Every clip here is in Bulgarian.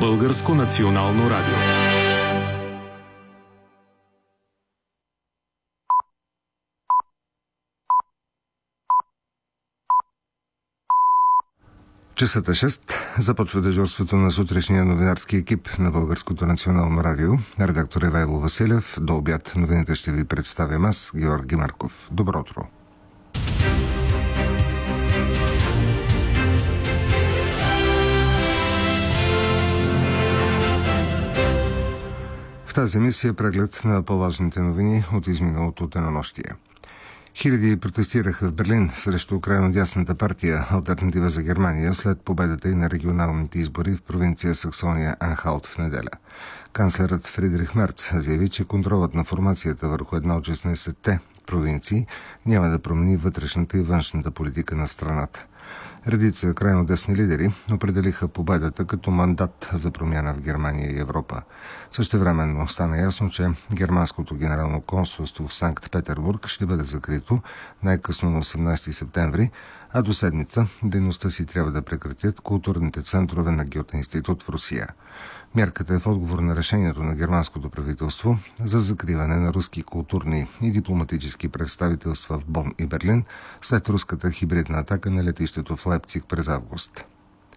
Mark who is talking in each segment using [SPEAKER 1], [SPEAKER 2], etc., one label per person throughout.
[SPEAKER 1] Българско национално радио.
[SPEAKER 2] Часът е 6. Започва дежурството на сутрешния новинарски екип на Българското национално радио. Редактор е Ивайло Василев. До обяд новините ще ви представям аз, Георги Марков. Добро утро! В тази емисия преглед на по-важните новини от изминалото денонощие. Хиляди протестираха в Берлин срещу крайнодясната партия Алтернатива за Германия след победата и на регионалните избори в провинция Саксония-Анхалт в неделя. Канцлерът Фридрих Мерц заяви, че контролът на формацията върху една от 16-те провинции няма да промени вътрешната и външната политика на страната. Редица крайно десни лидери определиха победата като мандат за промяна в Германия и Европа. Същевременно стана ясно, че германското генерално консулство в Санкт-Петербург ще бъде закрито най-късно на 18 септември, а до седмица дейността си трябва да прекратят културните центрове на Гьоте институт в Русия. Мярката е в отговор на решението на германското правителство за закриване на руски културни и дипломатически представителства в Бон и Берлин след руската хибридна атака на летището в Лайпциг през август.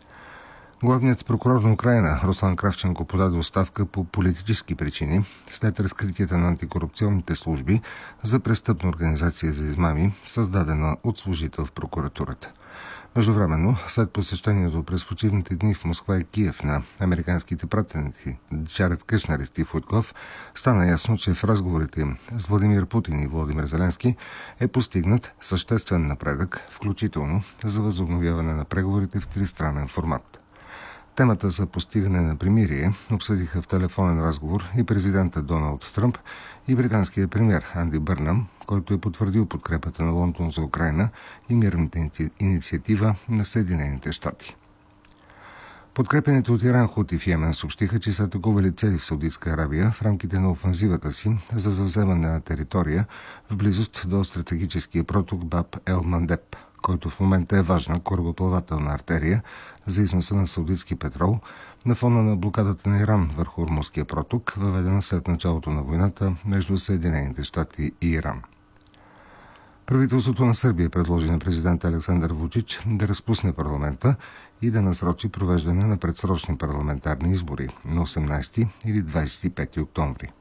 [SPEAKER 2] Главният прокурор на Украйна Руслан Кравченко подаде оставка по политически причини след разкритията на антикорупционните служби за престъпна организация за измами, създадена от служител в прокуратурата. Междувременно, след посещението през почивните дни в Москва и Киев на американските пратеници Джаред Кушнер и Стив Уитков, стана ясно, че в разговорите им с Владимир Путин и Володимир Зеленски е постигнат съществен напредък, включително за възобновяване на преговорите в тристранен формат. Темата за постигане на примирие обсъдиха в телефонен разговор и президента Доналд Тръмп и британският премиер Анди Бърнъм, който е потвърдил подкрепата на Лондон за Украйна и мирната инициатива на Съединените щати. Подкрепените от Иран хути в Йемен съобщиха, че са атакували цели в Саудитска Арабия в рамките на офанзивата си за завземане на територия в близост до стратегическия проток Баб Ел Мандеб, който в момента е важна корабоплавателна артерия за износа на саудитски петрол на фона на блокадата на Иран върху Ормузския проток, въведена след началото на войната между Съединените щати и Иран. Правителството на Сърбия предложи на президента Александър Вучич да разпусне парламента и да насрочи провеждане на предсрочни парламентарни избори на 18 или 25 октомври.